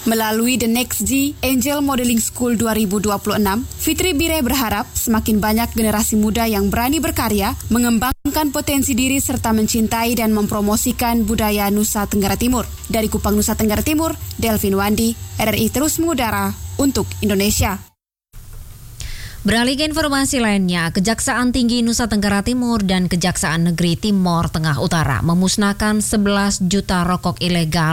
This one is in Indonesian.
Melalui The Next G Angel Modeling School 2026, Fitri Bire berharap semakin banyak generasi muda yang berani berkarya, mengembangkan potensi diri serta mencintai dan mempromosikan budaya Nusa Tenggara Timur. Dari Kupang, Nusa Tenggara Timur, Delvin Wandi, RRI terus mengudara untuk Indonesia. Beralih ke informasi lainnya, Kejaksaan Tinggi Nusa Tenggara Timur dan Kejaksaan Negeri Timor Tengah Utara memusnahkan 11 juta rokok ilegal